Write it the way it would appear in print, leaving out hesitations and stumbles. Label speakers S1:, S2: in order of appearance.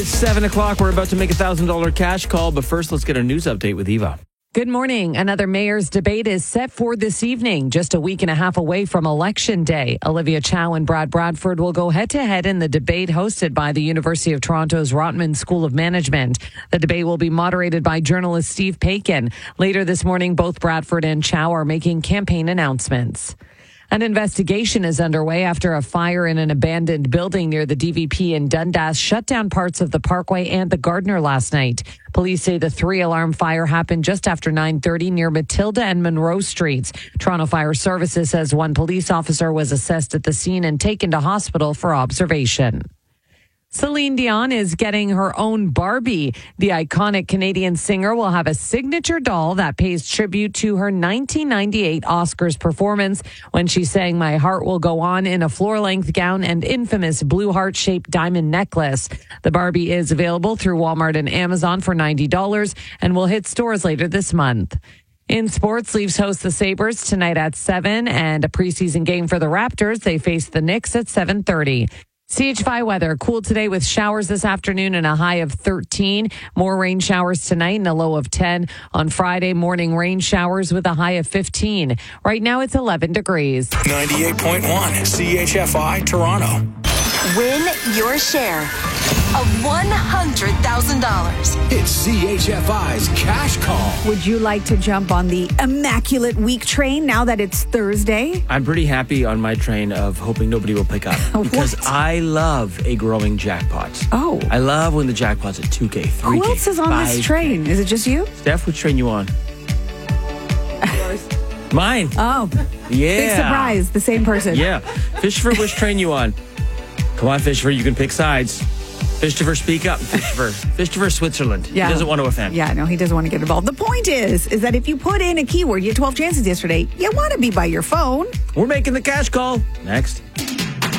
S1: It's 7 o'clock. We're about to make a $1,000 cash call, but first, let's get a news update with Eva.
S2: Good morning. Another mayor's debate is set for this evening, just a week and a half away from Election Day. Olivia Chow and Brad Bradford will go head-to-head in the debate hosted by the University of Toronto's Rotman School of Management. The debate will be moderated by journalist Steve Paikin. Later this morning, both Bradford and Chow are making campaign announcements. An investigation is underway after a fire in an abandoned building near the DVP in Dundas shut down parts of the Parkway and the Gardner last night. Police say the 3-alarm fire happened just after 9:30 near Matilda and Monroe Streets. Toronto Fire Services says one police officer was assessed at the scene and taken to hospital for observation. Celine Dion is getting her own Barbie. The iconic Canadian singer will have a signature doll that pays tribute to her 1998 Oscars performance when she sang My Heart Will Go On in a floor-length gown and infamous blue heart-shaped diamond necklace. The Barbie is available through Walmart and Amazon for $90 and will hit stores later this month. In sports, Leafs host the Sabres tonight at 7 and a preseason game for the Raptors. They face the Knicks at 7:30. CH5 weather, cool today with showers this afternoon and a high of 13. More rain showers tonight and a low of 10. On Friday, morning rain showers with a high of 15. Right now it's 11 degrees.
S3: 98.1 CHFI Toronto.
S4: Win your share of $100,000.
S3: It's CHFI's Cash Call.
S5: Would you like to jump on the Immaculate Week train now that it's Thursday?
S1: I'm pretty happy on my train of hoping nobody will pick up because I love a growing jackpot.
S5: Oh.
S1: I love when the jackpot's at 2K, 3K.
S5: Who else is on this
S1: 5K.
S5: train? Is it just you?
S1: Steph, which train you on? Mine.
S5: Oh.
S1: Yeah.
S5: Big surprise. The same person.
S1: Yeah. Fisher, which train you on? Come on, Fisher, you can pick sides. Fisher, speak up. Fisher, Switzerland.
S5: Yeah.
S1: He doesn't want to offend.
S5: Yeah, no, he doesn't want to get involved. The point is that if you put in a keyword, you had 12 chances yesterday, you want to be by your phone.
S1: We're making the cash call. Next.